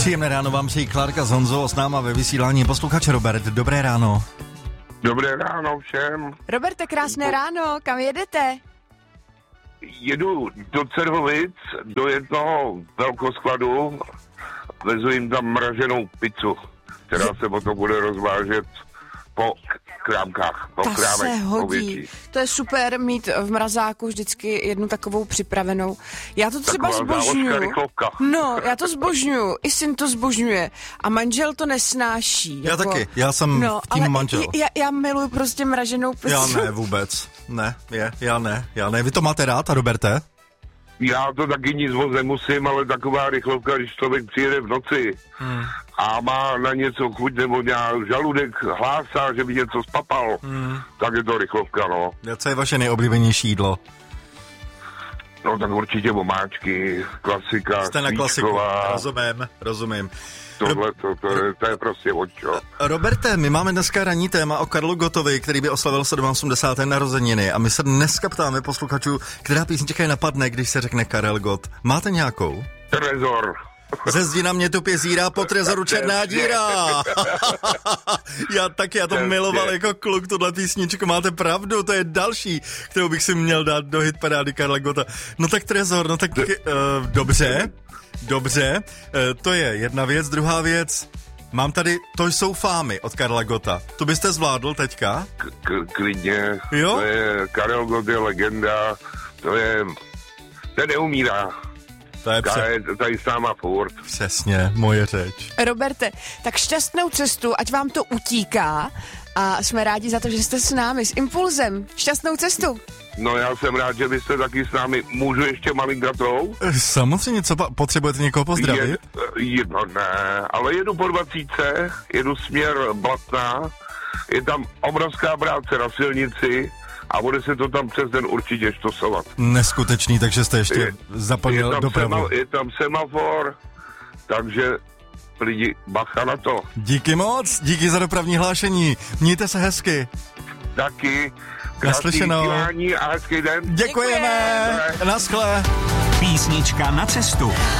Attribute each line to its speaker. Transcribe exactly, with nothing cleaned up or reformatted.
Speaker 1: Příjemné ráno vám přejí Klárka s Honzou, s náma ve vysílání posluchač Robert. Dobré ráno.
Speaker 2: Dobré ráno všem.
Speaker 3: Roberte, krásné ráno, kam jedete?
Speaker 2: Jedu do Cerhovic, do jednoho velkoskladu, vezu jim tam mraženou pizzu, která se potom bude rozvážet po krámkách, po
Speaker 3: Ta
Speaker 2: krámech,
Speaker 3: se hodí.
Speaker 2: povětí.
Speaker 3: To je super mít v mrazáku vždycky jednu takovou připravenou. Já to třeba
Speaker 2: Taková záložka,
Speaker 3: zbožňuju.
Speaker 2: rychlovka.
Speaker 3: No, já to zbožňuju. I syn to zbožňuje. A manžel to nesnáší.
Speaker 1: Já
Speaker 3: jako...
Speaker 1: taky, já jsem
Speaker 3: no,
Speaker 1: v týmu
Speaker 3: ale
Speaker 1: manžel.
Speaker 3: Já, já miluju prostě mraženou pizzu.
Speaker 1: Já ne, vůbec. Ne, je, já ne, já ne. Vy to máte rád, a Roberte?
Speaker 2: Já to taky nic moc nemusím, ale taková rychlovka, když člověk přijede v noci hmm. a má na něco chuť nebo nějak žaludek hlásá, že by něco spapal, hmm. tak je to rychlovka, no.
Speaker 1: Co je vaše nejoblíbenější jídlo?
Speaker 2: No tak určitě omáčky, klasika,
Speaker 1: Jste na klasiku, rozumím, rozumím.
Speaker 2: Tohle, to, to, to, to je prostě odčo.
Speaker 1: Roberte, my máme dneska ranní téma o Karlu Gottovi, který by oslavil osmdesáté narozeniny a my se dneska ptáme posluchačů, která písnička je napadne, když se řekne Karel Gott. Máte nějakou?
Speaker 2: Trezor.
Speaker 1: Ze zdi na mě tupě zírá, po trezoru černá díra. Já taky, já to miloval jako kluk, tuhle písničku, máte pravdu, to je další, kterou bych si měl dát do hitparády Karla Gotta. No tak Trezor, no tak uh, dobře, dobře, uh, to je jedna věc, druhá věc, mám tady To jsou fámy od Karla Gotta. To byste zvládl teďka?
Speaker 2: K- k- klidně,
Speaker 1: jo?
Speaker 2: To je, Karel Gott je legenda, to je, to neumírá.
Speaker 1: To je pře-
Speaker 2: je tady s náma furt.
Speaker 1: Přesně, moje řeč.
Speaker 3: Roberte, tak šťastnou cestu, ať vám to utíká a jsme rádi za to, že jste s námi, s Impulzem. Šťastnou cestu.
Speaker 2: No já jsem rád, že vy jste taky s námi. Můžu ještě malinkatou?
Speaker 1: Samozřejmě, co pa- potřebujete někoho pozdravit?
Speaker 2: Je, jedno ne, ale jedu po dvacítce, jedu směr Blatná, je tam obrovská práce na silnici a bude se to tam přes den určitě štosovat.
Speaker 1: Neskutečný, takže jste ještě je, zaplnil
Speaker 2: je
Speaker 1: dopravu.
Speaker 2: Sema, je tam semafor, takže lidi, bacha na to.
Speaker 1: Díky moc, díky za dopravní hlášení. Mějte se hezky.
Speaker 2: Taky.
Speaker 1: Naslyšenou.
Speaker 2: A hezký den.
Speaker 1: Děkujeme.
Speaker 3: Děkujeme.
Speaker 1: Naschle.
Speaker 4: Písnička na cestu.